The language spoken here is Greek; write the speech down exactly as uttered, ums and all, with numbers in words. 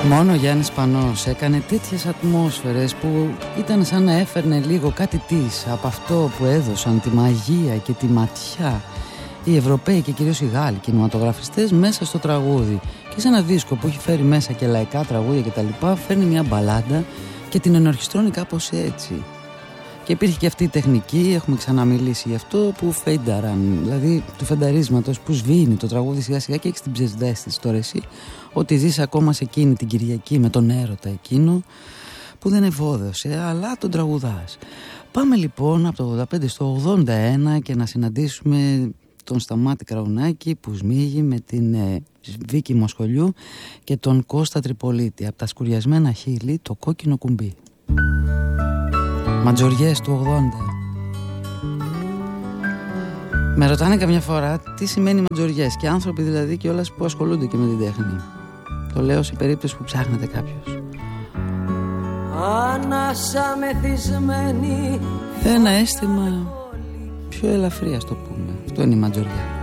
Μόνο ο Γιάννης Πανός έκανε τέτοιες ατμόσφαιρες που ήταν σαν να έφερνε λίγο κάτι της από αυτό που έδωσαν τη μαγεία και τη ματιά οι Ευρωπαίοι και κυρίως οι Γάλλοι κινηματογραφιστές μέσα στο τραγούδι. Και σε ένα δίσκο που έχει φέρει μέσα και λαϊκά τραγούδια και τα λοιπά, φέρνει μια μπαλάντα και την ενορχιστρώνει κάπως έτσι. Και υπήρχε και αυτή η τεχνική, έχουμε ξαναμιλήσει γι' αυτό, που φένταραν, δηλαδή του φενταρίσματος που σβήνει το τραγούδι σιγά σιγά και έχεις την ψευδαίσθηση τώρα εσύ ότι ζεις ακόμα σε εκείνη την Κυριακή με τον έρωτα εκείνο που δεν ευώδωσε αλλά τον τραγουδάς. Πάμε λοιπόν από το ογδόντα πέντε στο ογδόντα ένα και να συναντήσουμε τον Σταμάτη Κραουνάκη που σμίγει με την ε, Βίκη Μοσχολιού και τον Κώστα Τριπολίτη από τα σκουριασμένα χείλη, το κόκκινο κουμπί. Ματζοριές του ογδόντα. Με ρωτάνε καμιά φορά τι σημαίνει ματζοριές και άνθρωποι δηλαδή και όλας που ασχολούνται και με την τέχνη. Το λέω σε περίπτωση που ψάχνετε κάποιος. Ανάσα μεθυσμένη. Ένα αίσθημα πιο ελαφρύ, ας το πούμε. Αυτό είναι η ματζοριά.